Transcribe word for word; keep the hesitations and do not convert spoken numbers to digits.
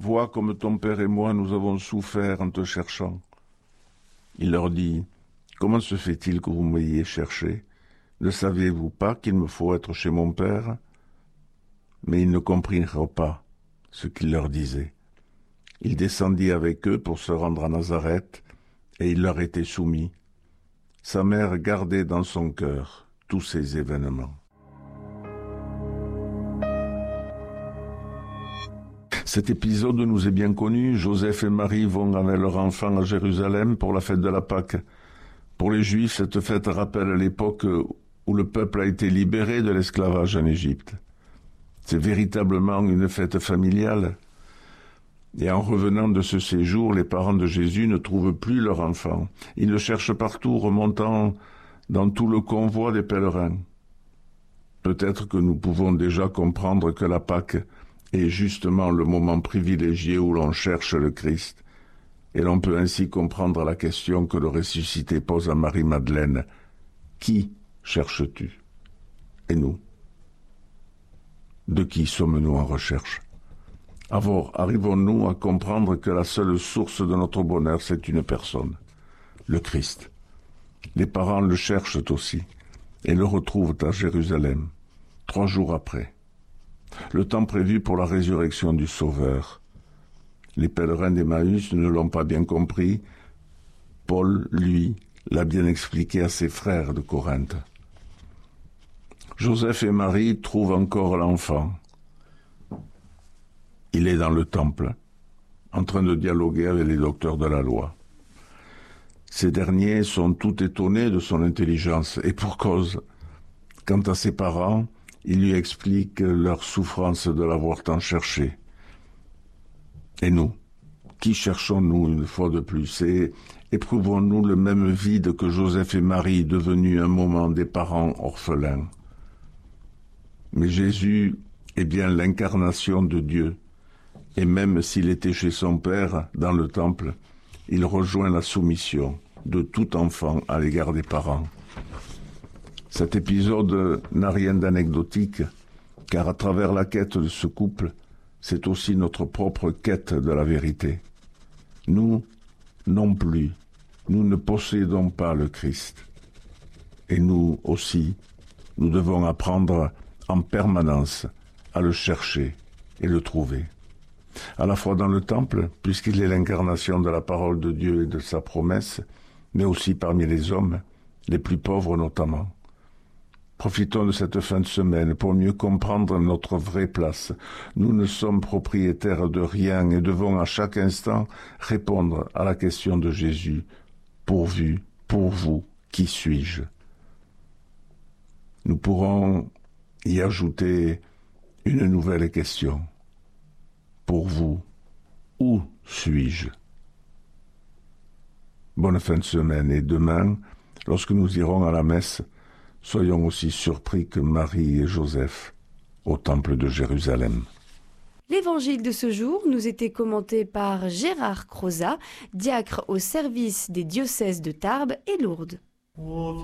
vois comme ton père et moi nous avons souffert en te cherchant. » Il leur dit, « Comment se fait-il que vous m'ayez cherché? Ne saviez-vous pas qu'il me faut être chez mon père ?» Mais ils ne comprirent pas ce qu'il leur disait. Il descendit avec eux pour se rendre à Nazareth, et il leur était soumis. Sa mère gardait dans son cœur tous ces événements. Cet épisode nous est bien connu. Joseph et Marie vont avec leur enfant à Jérusalem pour la fête de la Pâque. Pour les Juifs, cette fête rappelle l'époque où le peuple a été libéré de l'esclavage en Égypte. C'est véritablement une fête familiale. Et en revenant de ce séjour, les parents de Jésus ne trouvent plus leur enfant. Ils le cherchent partout, remontant dans tout le convoi des pèlerins. Peut-être que nous pouvons déjà comprendre que la Pâque est justement le moment privilégié où l'on cherche le Christ. Et l'on peut ainsi comprendre la question que le ressuscité pose à Marie-Madeleine. « Qui cherches-tu » Et nous? De qui sommes-nous en recherche? Alors, arrivons-nous à comprendre que la seule source de notre bonheur, c'est une personne, le Christ. Les parents le cherchent aussi et le retrouvent à Jérusalem, trois jours après. Le temps prévu pour la résurrection du Sauveur. Les pèlerins d'Emmaüs ne l'ont pas bien compris. Paul, lui, l'a bien expliqué à ses frères de Corinthe. Joseph et Marie trouvent encore l'enfant. Il est dans le temple, en train de dialoguer avec les docteurs de la loi. Ces derniers sont tout étonnés de son intelligence, et pour cause. Quant à ses parents, il lui explique leur souffrance de l'avoir tant cherché. Et nous, qui cherchons-nous une fois de plus? Et éprouvons-nous le même vide que Joseph et Marie, devenus un moment des parents orphelins? Mais Jésus est bien l'incarnation de Dieu, et même s'il était chez son Père, dans le temple, il rejoint la soumission de tout enfant à l'égard des parents. Cet épisode n'a rien d'anecdotique, car à travers la quête de ce couple, c'est aussi notre propre quête de la vérité. Nous, non plus, nous ne possédons pas le Christ. Et nous aussi, nous devons apprendre en permanence à le chercher et le trouver. À la fois dans le temple, puisqu'il est l'incarnation de la parole de Dieu et de sa promesse, mais aussi parmi les hommes, les plus pauvres notamment. Profitons de cette fin de semaine pour mieux comprendre notre vraie place. Nous ne sommes propriétaires de rien et devons à chaque instant répondre à la question de Jésus. Pourvu, pour vous, qui suis-je? Nous pourrons y ajouter une nouvelle question. Pour vous, où suis-je? Bonne fin de semaine et demain, lorsque nous irons à la messe, soyons aussi surpris que Marie et Joseph au temple de Jérusalem. L'évangile de ce jour nous était commenté par Gérard Crozat, diacre au service des diocèses de Tarbes et Lourdes.